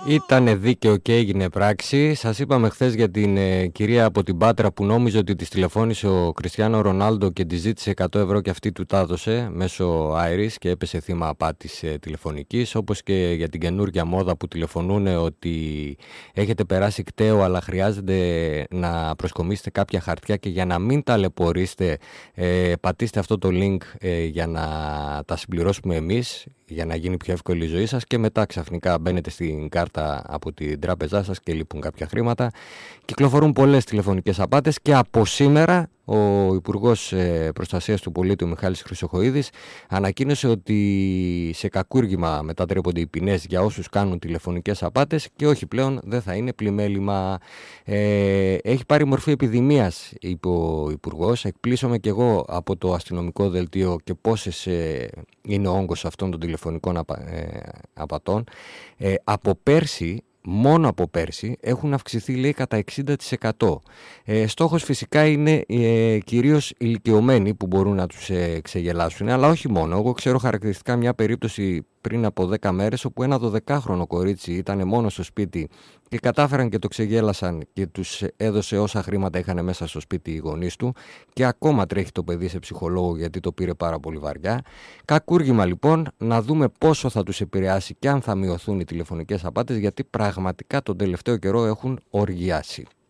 Ήτανε δίκαιο και έγινε πράξη. Σας είπαμε χθες για την κυρία από την Πάτρα που νόμιζε ότι της τηλεφώνησε ο Κριστιάνο Ρονάλντο και της ζήτησε 100 ευρώ και αυτή του τα έδωσε μέσω Iris και έπεσε θύμα απάτης τηλεφωνικής. Όπως και για την καινούργια μόδα που τηλεφωνούν ότι έχετε περάσει κταίο αλλά χρειάζεται να προσκομίσετε κάποια χαρτιά και για να μην ταλαιπωρήσετε πατήστε αυτό το link για να τα συμπληρώσουμε εμείς, για να γίνει πιο εύκολη η ζωή σας και μετά ξαφνικά μπαίνετε στην κάρτα από την τράπεζά σας και λείπουν κάποια χρήματα. Κυκλοφορούν πολλές τηλεφωνικές απάτες και από σήμερα ο Υπουργός Προστασίας του Πολίτη, ο Μιχάλης Χρυσοχοΐδης, ανακοίνωσε ότι σε κακούργημα μετατρέπονται οι ποινές για όσους κάνουν τηλεφωνικές απάτες και όχι πλέον δεν θα είναι πλημέλημα. Έχει πάρει μορφή επιδημίας, είπε ο Υπουργός. Εκπλήσωμαι και εγώ από το αστυνομικό δελτίο και πόσες είναι ο όγκος αυτών των τηλεφωνικών απατών. Από πέρσι, μόνο από πέρσι, έχουν αυξηθεί, λέει, κατά 60%. Στόχος φυσικά είναι κυρίως ηλικιωμένοι που μπορούν να τους ξεγελάσουν, αλλά όχι μόνο. Εγώ ξέρω χαρακτηριστικά μια περίπτωση πριν από 10 μέρες όπου ένα 12χρονο κορίτσι ήταν μόνο στο σπίτι και κατάφεραν και το ξεγέλασαν και τους έδωσε όσα χρήματα είχαν μέσα στο σπίτι οι γονείς του και ακόμα τρέχει το παιδί σε ψυχολόγο γιατί το πήρε πάρα πολύ βαριά. Κακούργημα λοιπόν, να δούμε πόσο θα τους επηρεάσει και αν θα μειωθούν οι τηλεφωνικές απάτες, γιατί πραγματικά τον τελευταίο καιρό έχουν οργιάσει.